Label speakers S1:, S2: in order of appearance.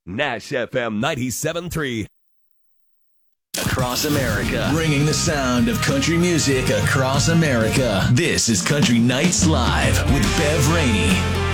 S1: Nash FM 97.3.
S2: Across America, bringing the sound of country music across America. This is Country Nights Live with Bev Rainey.